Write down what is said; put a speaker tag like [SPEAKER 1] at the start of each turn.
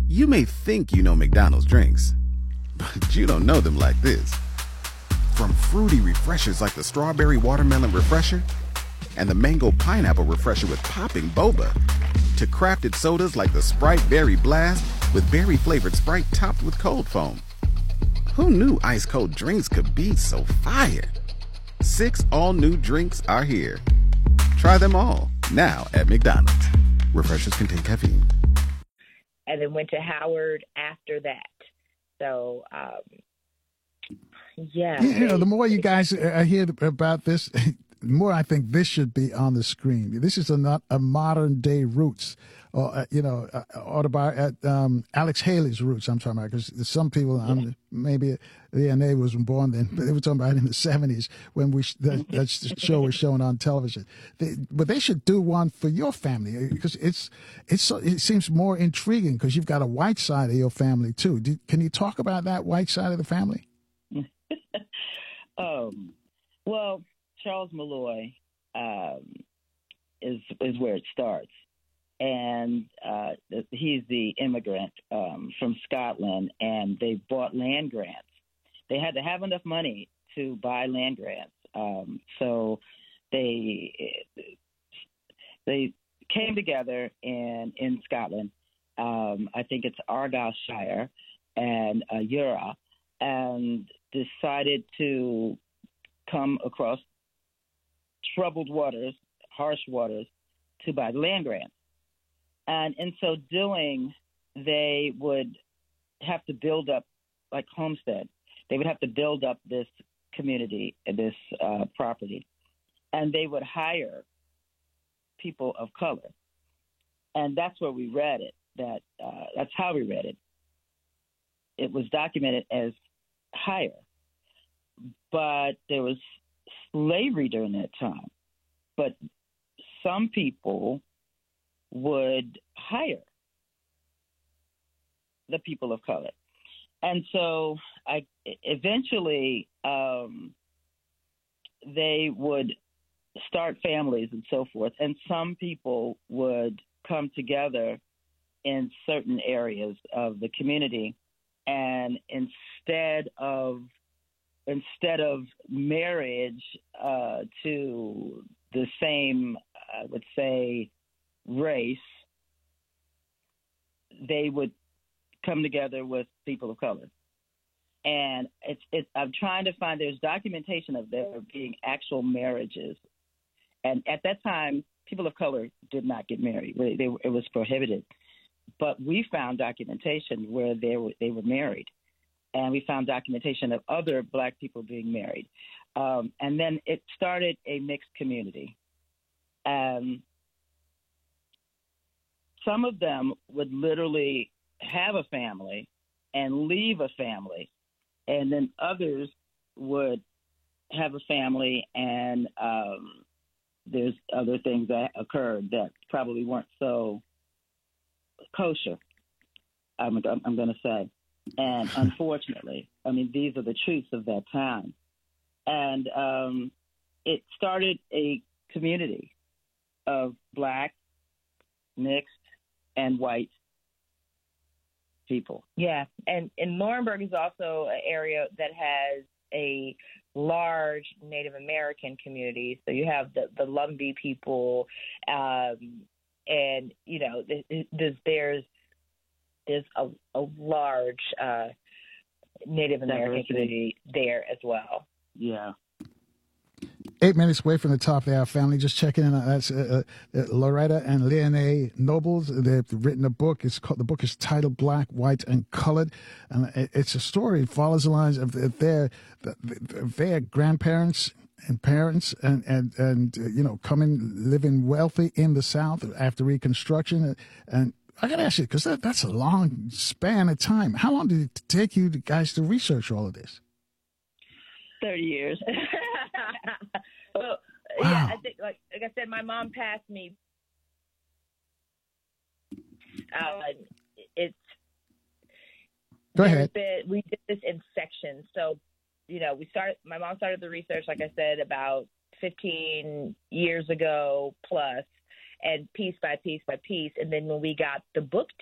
[SPEAKER 1] You may think you know McDonald's drinks, but you don't know them like this. From fruity refreshers like the Strawberry Watermelon Refresher and the Mango Pineapple Refresher with popping boba, to crafted sodas like the Sprite Berry Blast with berry-flavored Sprite topped with cold foam. Who knew ice-cold drinks could be so fire? 6 all-new drinks are here. Try them all, now at McDonald's. Refreshers contain caffeine.
[SPEAKER 2] And then went to Howard after that. So, yeah.
[SPEAKER 3] The more you guys hear about this, the more I think this should be on the screen. This is not a modern day Roots, or Alex Haley's Roots. I'm talking about, because some people, maybe DNA wasn't born then, but they were talking about in the '70s when that show was shown on television. But they should do one for your family, because it seems more intriguing because you've got a white side of your family too. Can you talk about that white side of the family?
[SPEAKER 4] Well, Charles Malloy is where it starts, and he's the immigrant from Scotland, and they bought land grants. They had to have enough money to buy land grants, so they came together in Scotland. I think it's Argyllshire and Ura, and decided to come across troubled waters, harsh waters, to buy the land grants. And in so doing, they would have to build up, like homestead, they would have to build up this community, this property. And they would hire people of color. And that's where we read it. That's how we read it. It was documented as hire. But there was slavery during that time. But some people would hire the people of color. And so eventually they would start families and so forth. And some people would come together in certain areas of the community. And instead of marriage to the same, I would say, race, they would come together with people of color. And I'm trying to find, there's documentation of there being actual marriages. And at that time, people of color did not get married. It was prohibited. But we found documentation where they were married. And we found documentation of other Black people being married. And then it started a mixed community. Some of them would literally have a family and leave a family. And then others would have a family, and there's other things that occurred that probably weren't so kosher, I'm going to say. And unfortunately, I mean, these are the truths of that time. And it started a community of Black, mixed, and white people.
[SPEAKER 2] Yeah, and Laurinburg is also an area that has a large Native American community. So you have the Lumbee people, and you know, there's a large Native American community there as well.
[SPEAKER 4] Yeah.
[SPEAKER 3] 8 minutes away from the top of the hour, family. Just checking in. That's Loretta and Leonie Nobles. They've written a book. The book is titled Black, White, and Colored. And it's a story. It follows the lines of their grandparents and parents and you know, living wealthy in the South after Reconstruction. And I got to ask you, because that's a long span of time. How long did it take you guys to research all of this?
[SPEAKER 4] 30 years.
[SPEAKER 2] Well,
[SPEAKER 3] wow.
[SPEAKER 2] Yeah, I think, like I said, my mom passed me.
[SPEAKER 3] Go ahead.
[SPEAKER 2] We did this in sections. So, you know, my mom started the research, like I said, about 15 years ago plus, and piece by piece by piece. And then when we got the book